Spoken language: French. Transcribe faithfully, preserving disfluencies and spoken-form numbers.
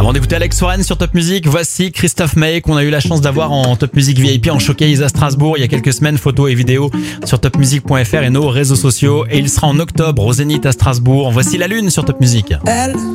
Avant d'écouter Alex Warren sur Top Music, voici Christophe Maé qu'on a eu la chance d'avoir en Top Music V I P en showcase à Strasbourg il y a quelques semaines, photos et vidéos sur top music point f r et nos réseaux sociaux. Et il sera en octobre au Zénith à Strasbourg. Voici La Lune sur Top Music. Elle